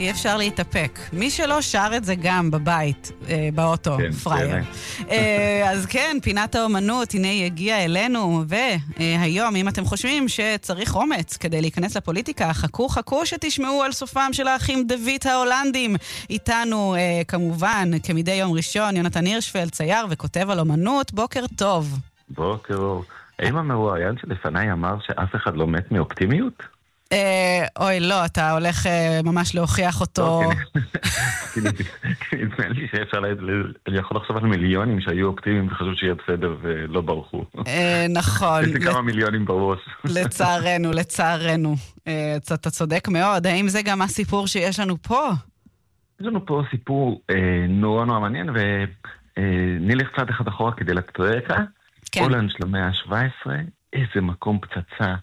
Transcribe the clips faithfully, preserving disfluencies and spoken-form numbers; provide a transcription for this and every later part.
אי אפשר להתאפק. מי שלא שר את זה גם בבית, אה, באוטו, כן, פרייר. אה, אז כן, פינת האומנות, הנה היא הגיעה אלינו, והיום, אם אתם חושבים שצריך אומץ כדי להיכנס לפוליטיקה, חכו חכו שתשמעו על סופם של האחים דוד ההולנדים. איתנו, אה, כמובן, כמדי יום ראשון, יונתן הירשפלד, צייר וכותב על אומנות. בוקר טוב. בוקר אור. האם המרואיין שלפניי אמר שאף אחד לא מת מאופטימיות? אה, אוי, לא, אתה הולך אה, ממש להוכיח אותו. כי נדמה לי שאפשר, אני יכול לחשוב על מיליונים שהיו אופטימיים וחשוב שיהיה בסדר ולא ברחו. אה, נכון. יש לי כמה מיליונים בראש. לצערנו, לצערנו. אה, אתה צודק מאוד. האם זה גם הסיפור שיש לנו פה? יש לנו פה סיפור אה, נורא נורא מעניין, ונלך צעד אחד אחורה כדי לתת רקע. כן. הולנד של המאה ה-שבע עשרה, איזה מקום פצצה.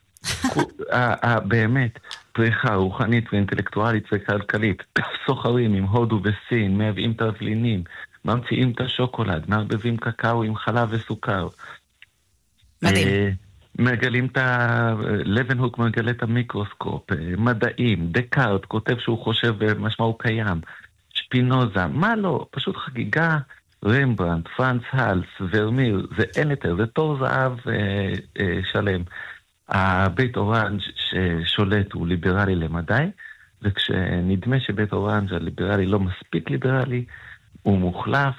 באמת, פריחה רוחנית ואינטלקטואלית וכלכלית. סוחרים עם הודו וסין, מייבאים תבלינים, ממציאים את השוקולד, מערבבים קקאו עם חלב וסוכר. מדהים. מגלים את ה... לבנהוק מגלה את המיקרוסקופ, מדעים, דקארט כותב שהוא חושב משמע הוא קיים, שפינוזה, מה לא, פשוט חגיגה. רמברנט, פרנץ הלס, ורמיר, זה אין יותר, זה תור זהב אה, אה, שלם. הבית אורנג' ששולט הוא ליברלי למדי, וכשנדמה שבית אורנג' הליברלי לא מספיק ליברלי, הוא מוחלף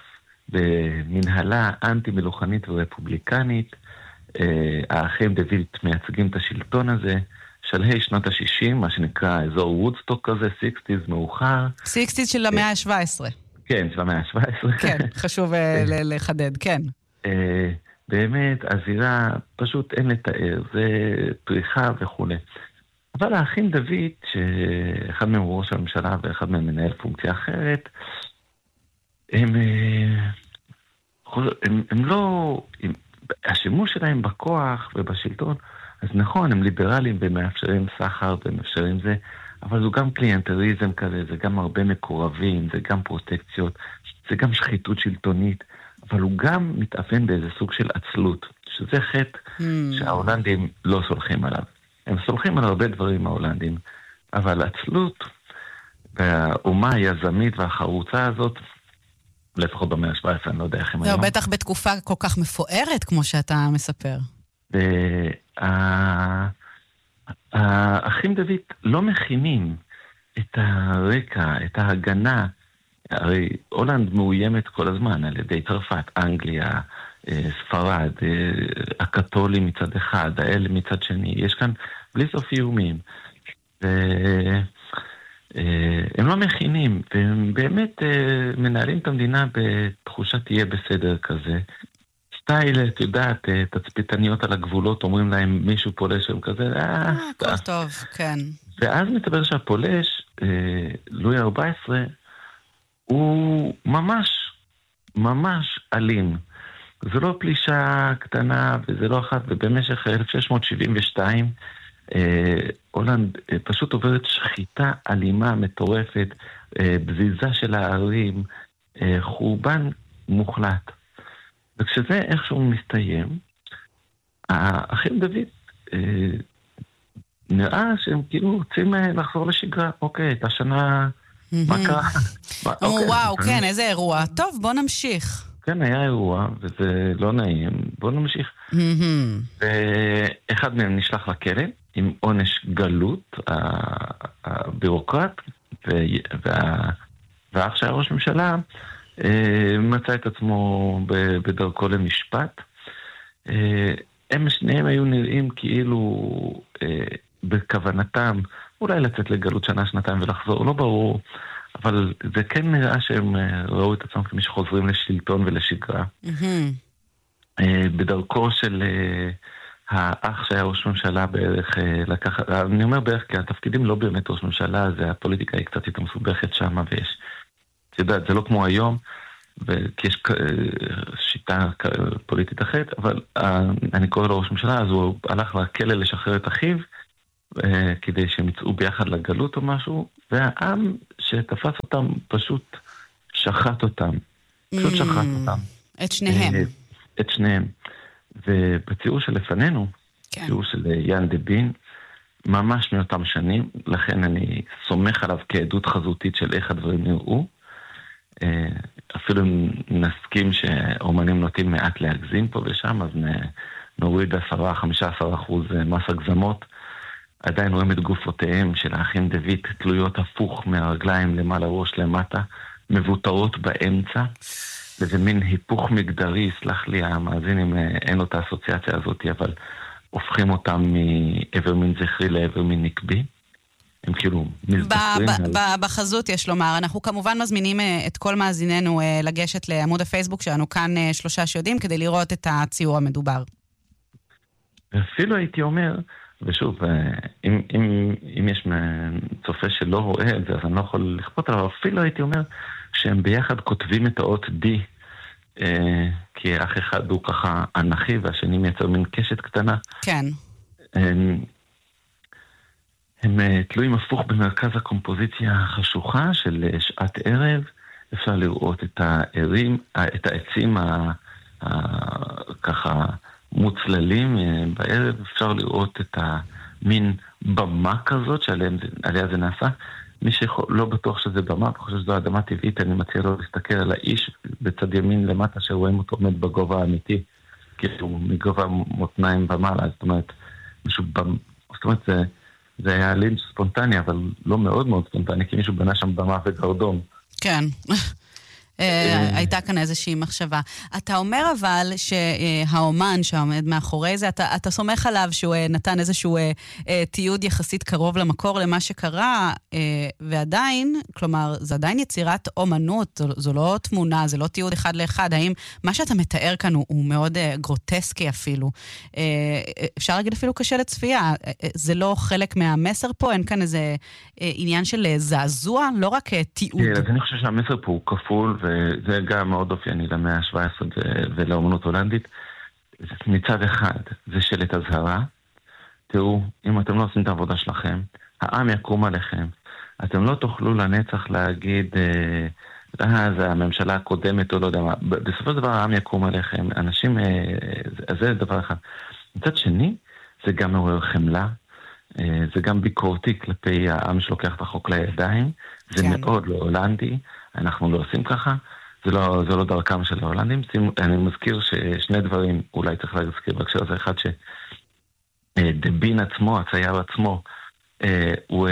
במנהלה אנטי-מלוכנית ורפובליקנית. אה, האחים דוד מייצגים את השלטון הזה, שלהי שנות ה-שישים, מה שנקרא אזור וודסטוק כזה, שישים מאוחר. שישים של המאה ה-שבע עשרה. כן, של המאה ה-שבע עשרה. כן, חשוב לחדד, כן. באמת, הזירה פשוט אין לתאר, זה פריחה וכו'. אבל האחים דוד, שאחד מהם הוא ראש הממשלה ואחד מהם מנהל פונקציה אחרת, הם, הם, הם לא, הם, השימוש שלהם בכוח ובשלטון, אז נכון, הם ליברליים ומאפשרים סחר ומאפשרים זה, אבל זו גם קליינטריזם כזה, זה גם הרבה מקורבים, זה גם פרוטקציות, זה גם שחיתות שלטונית, אבל הוא גם מתאפיין באיזה סוג של עצלות, שזה חטא mm. שההולנדים לא סולחים עליו. הם סולחים על הרבה דברים ההולנדים, אבל עצלות והאומה היזמית והחרוצה הזאת, לפחות במאה ה-שבע עשרה, אני לא יודע איך הם זהו, היום. בטח בתקופה כל כך מפוארת, כמו שאתה מספר. וה... האחים דוד לא מכינים את הרקע, את ההגנה. הרי הולנד מאוימת כל הזמן על ידי צרפת, אנגליה, ספרד, הקתולים מצד אחד, האלה מצד שני. יש כאן בלי סוף איומים. והם לא מכינים, והם באמת מנהלים את המדינה בתחושת תהיה בסדר כזה. סטייל, את יודעת, תצפיתניות על הגבולות, אומרים להם מישהו פולש שם כזה, אה, הכל טוב, כן. ואז מתברר שהפולש, לואי ה-ארבע עשרה, הוא ממש, ממש אלים. זו לא פלישה קטנה, וזה לא אחת, ובמשך אלף שש מאות שבעים ושתיים, הולנד פשוט עוברת שחיטה אלימה מטורפת, בזיזה של הערים, חורבן מוחלט. וכשזה איכשהו מסתיים, האחים דוד אה, נראה שהם כאילו רוצים לחזור לשגרה. אוקיי, את השנה, מה קרה? אוקיי, וואו, כן, איזה אירוע. טוב, בוא נמשיך. כן, היה אירוע, וזה לא נעים. בוא נמשיך. ואחד מהם נשלח לכלא, עם עונש גלות, הבירוקרט, והאח שהיה ראש ממשלה, מצא את עצמו בדרכו למשפט. הם שניהם היו נראים כאילו בכוונתם אולי לצאת לגלות שנה, שנתיים ולחזור, לא ברור, אבל זה כן נראה שהם ראו את עצמם כמי שחוזרים לשלטון ולשגרה. בדרכו של האח שהיה ראש ממשלה בערך לקח, אני אומר בערך כי התפקידים לא באמת ראש ממשלה, זה הפוליטיקה היא קצת יותר מסובכת שם, ויש את יודעת, זה לא כמו היום, כי יש שיטה פוליטית אחרת, אבל אני קורא לו ראש ממשלה, אז הוא הלך לכלא לשחרר את אחיו, כדי שהם יצאו ביחד לגלות או משהו, והעם שתפס אותם פשוט שחט אותם. פשוט שחט אותם. את שניהם. את שניהם. ובציור שלפנינו, ציור של יאן דבין, ממש מאותם שנים, לכן אני סומך עליו כעדות חזותית של איך הדברים נראו. אפילו אם נסכים שאומנים נוטים מעט להגזים פה ושם, אז נוריד עשרה, חמישה עשר אחוז מס הגזמות. עדיין רואים את גופותיהם של האחים דוד תלויות הפוך מהרגליים למעלה ראש למטה, מבוטרות באמצע. וזה מין היפוך מגדרי, סלח לי המאזין אם אין לו את האסוציאציה הזאת, אבל הופכים אותם מעבר מין זכרי לעבר מין נקבי. הם כאילו מזדקרים. בחזות יש לומר, אנחנו כמובן מזמינים את כל מאזיננו לגשת לעמוד הפייסבוק שלנו, כאן שלושה שיודעים, כדי לראות את הציור המדובר. אפילו הייתי אומר, ושוב, אם, אם, אם יש צופה שלא רואה את זה, אז אני לא יכול לכפות עליו, אפילו הייתי אומר שהם ביחד כותבים את האות D, אה, כי אח אחד הוא ככה אנכי, והשני מייצר מין קשת קטנה. כן. הם, הם תלויים הפוך במרכז הקומפוזיציה החשוכה של שעת ערב, אפשר לראות את הערים, את העצים ה, ה, ככה מוצללים בערב, אפשר לראות את המין במה כזאת שעליה זה נעשה. מי שלא בטוח שזה במה, חושב שזו אדמה טבעית, אני מציע לו להסתכל על האיש בצד ימין למטה, שרואים אותו עומד בגובה האמיתי, כאילו מגובה מותניים במעלה, זאת אומרת, מישהו במ... זאת אומרת, זה, זה היה לינץ' ספונטני, אבל לא מאוד מאוד ספונטני, כי מישהו בנה שם במה וגרדום. כן. הייתה כאן איזושהי מחשבה. אתה אומר אבל שהאומן שעומד מאחורי זה, אתה, אתה סומך עליו שהוא נתן איזשהו תיעוד יחסית קרוב למקור למה שקרה, ועדיין, כלומר, זה עדיין יצירת אומנות, זו, זו לא תמונה, זה לא תיעוד אחד לאחד. האם מה שאתה מתאר כאן הוא, הוא מאוד גרוטסקי אפילו? אפשר להגיד אפילו קשה לצפייה. זה לא חלק מהמסר פה? אין כאן איזה עניין של זעזוע? לא רק תיעוד. אז אני חושב שהמסר פה הוא כפול, וזה גם מאוד אופייני למאה ה-שבע עשרה ולאומנות הולנדית. מצד אחד, זה שלט הזהרה. תראו, אם אתם לא עושים את העבודה שלכם, העם יקום עליכם. אתם לא תוכלו לנצח להגיד, אה, זה הממשלה הקודמת או לא יודע מה. בסופו של דבר העם יקום עליכם. אנשים, אז זה דבר אחד. מצד שני, זה גם מעורר חמלה. זה גם ביקורתי כלפי העם שלוקח את החוק לידיים. זה כן. מאוד לא הולנדי. אנחנו לא עושים ככה, זה לא, זה לא דרכם של ההולנדים. אני מזכיר ששני דברים, אולי צריך להזכיר בהקשר הזה, אחד שדבין עצמו, הצייר עצמו, הוא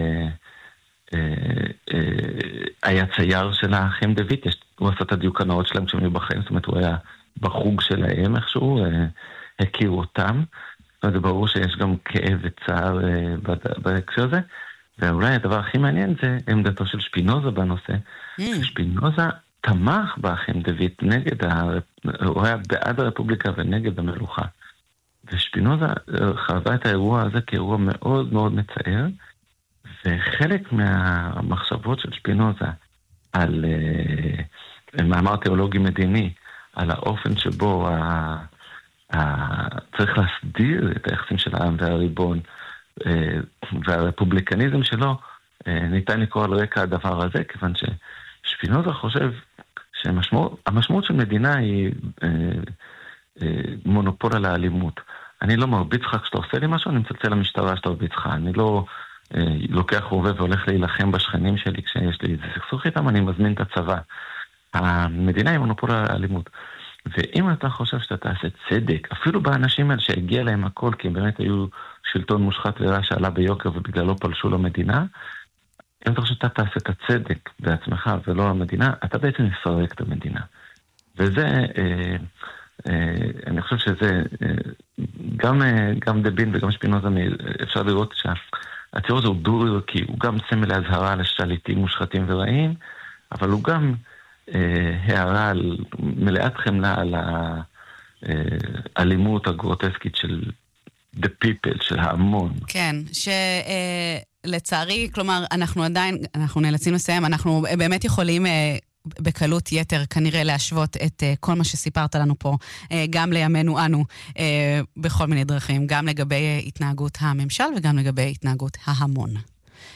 היה צייר של האחים דוד, הוא עשה את הדיוקנאות שלהם כשהם היו בחיים, זאת אומרת הוא היה בחוג שלהם איכשהו, הכיר אותם, וזה ברור שיש גם כאב וצער בהקשר הזה, ואולי הדבר הכי מעניין זה עמדתו של שפינוזה בנושא. Mm. שפינוזה תמך באחים דוד נגד, הר... הוא היה בעד הרפובליקה ונגד המלוכה. ושפינוזה חווה את האירוע הזה כאירוע מאוד מאוד מצער, וחלק מהמחשבות של שפינוזה על uh, מאמר תיאולוגי מדיני, על האופן שבו ה... ה... צריך להסדיר את היחסים של העם והריבון, והרפובליקניזם שלו ניתן לקרוא על רקע הדבר הזה, כיוון ששפינוזה חושב שהמשמעות של מדינה היא מונופול על האלימות. אני לא מרביץ לך כשאתה עושה לי משהו, אני מצלצל למשטרה שאתה מרביץ לך. אני לא לוקח רובה והולך להילחם בשכנים שלי כשיש לי איזה סכסוך איתם, אני מזמין את הצבא. המדינה היא מונופול על האלימות. ואם אתה חושב שאתה תעשה צדק, אפילו באנשים האלה שהגיע להם הכל, כי הם באמת היו שלטון מושחת ורע שעלה ביוקר ובגללו פלשו למדינה, אם אתה חושב שאתה תעשה את הצדק בעצמך ולא למדינה, אתה בעצם יפרק את המדינה. וזה, אה, אה, אני חושב שזה, אה, גם, אה, גם דבין וגם שפינוזה, אפשר לראות שהציור הזה הוא דור, כי הוא גם סמל להזהרה לשליטים מושחתים ורעים, אבל הוא גם הערה על מלאת חמלה על האלימות הגרוטסקית של the people, של ההמון. כן, שלצערי, כלומר, אנחנו עדיין, אנחנו נאלצים לסיים, אנחנו באמת יכולים בקלות יתר כנראה להשוות את כל מה שסיפרת לנו פה, גם לימינו אנו, בכל מיני דרכים, גם לגבי התנהגות הממשל וגם לגבי התנהגות ההמון.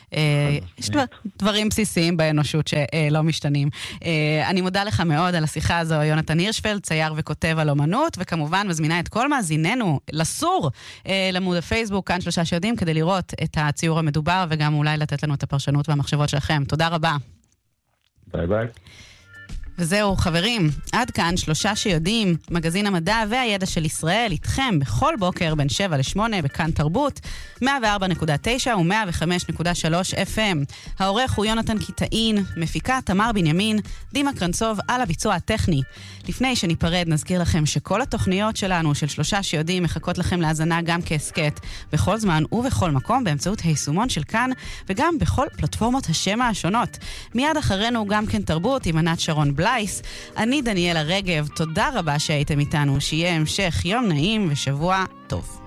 יש דברים בסיסיים באנושות שלא משתנים. אני מודה לך מאוד על השיחה הזו, יונתן הירשפלד, צייר וכותב על אומנות, וכמובן מזמינה את כל מאזיננו לסור לעמוד הפייסבוק, כאן שלושה שיודעים, כדי לראות את הציור המדובר, וגם אולי לתת לנו את הפרשנות והמחשבות שלכם. תודה רבה. ביי ביי. וזהו, חברים, עד כאן שלושה שיודעים, מגזין המדע והידע של ישראל, איתכם בכל בוקר בין שבע לשמונה בכאן תרבות, מאה וארבע נקודה תשע ו-מאה וחמש נקודה שלוש אף אם. העורך הוא יונתן קיטאין, מפיקה תמר בנימין, דימה קרנצוב על הביצוע הטכני. לפני שניפרד נזכיר לכם שכל התוכניות שלנו של שלושה שיודעים מחכות לכם להאזנה גם כעסקט, בכל זמן ובכל מקום באמצעות היישומון של כאן, וגם בכל פלטפורמות השמע השונות. מיד אחרינו גם כן תרבות עם ענת שרון בלייס. אני דניאלה רגב, תודה רבה שהייתם איתנו, שיהיה המשך יום נעים ושבוע טוב.